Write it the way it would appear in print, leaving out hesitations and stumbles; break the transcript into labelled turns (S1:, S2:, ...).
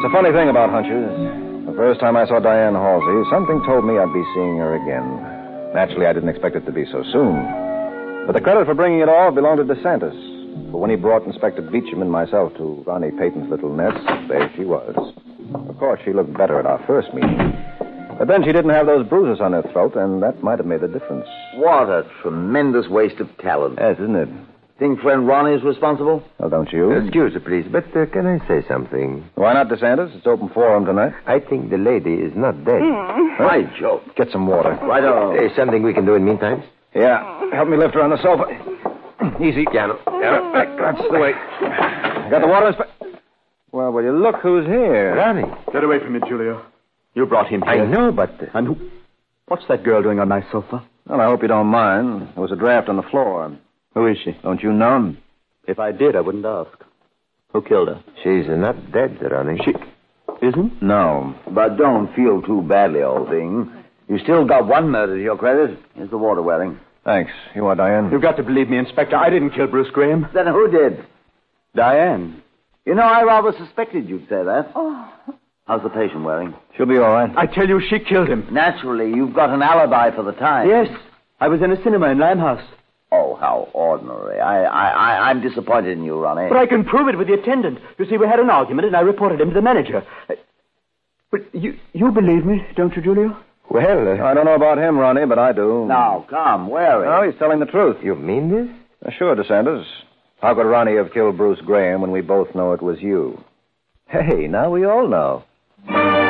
S1: The funny thing about hunches, the first time I saw Diane Halsey, something told me I'd be seeing her again. Naturally, I didn't expect it to be so soon. But the credit for bringing it all belonged to DeSantis. For when he brought Inspector Beecham and myself to Ronnie Payton's little nest, there she was. Of course, she looked better at our first meeting. But then she didn't have those bruises on her throat, and that might have made a difference.
S2: What a tremendous waste of talent.
S1: Yes, isn't it?
S2: Think friend Ronnie is responsible?
S1: Well, don't you?
S3: Excuse me, please, but can I say something?
S1: Why not, DeSantis? It's open forum tonight.
S3: I think the lady is not dead.
S2: Right, Joe.
S1: Get some water.
S2: Right-o.
S3: There's something we can do in meantime?
S1: Yeah, help me lift her on the sofa. Easy.
S3: Piano.
S1: That's the way. Got the water, Well, will you look who's here?
S3: Ronnie.
S4: Get away from me, Julio. You brought him here.
S3: I know, but...
S4: And who... What's that girl doing on my sofa?
S1: Well, I hope you don't mind. There was a draft on the floor.
S4: Who is she?
S1: Don't you know?
S4: If I did, I wouldn't ask. Who killed her?
S3: She's not dead, Ronnie.
S4: She... Isn't?
S1: No.
S2: But don't feel too badly, old thing. You still got one murder to your credit. Here's the water, Welling.
S1: Thanks. You are Diane?
S4: You've got to believe me, Inspector. I didn't kill Bruce Graham.
S2: Then who did?
S4: Diane.
S2: You know, I rather suspected you'd say that. Oh. How's the patient, Welling?
S1: She'll be all right.
S4: I tell you, she killed him.
S2: Naturally, you've got an alibi for the time.
S4: Yes. I was in a cinema in Limehouse.
S2: Oh, how ordinary. I'm disappointed in you, Ronnie.
S4: But I can prove it with the attendant. You see, we had an argument, and I reported him to the manager. But you believe me, don't you, Julio?
S3: Well,
S1: I don't know about him, Ronnie, but I do.
S2: Now, come, where is
S1: No, he's telling the truth.
S3: you mean this?
S1: Sure, DeSantis. How could Ronnie have killed Bruce Graham when we both know it was you? Hey, now we all know.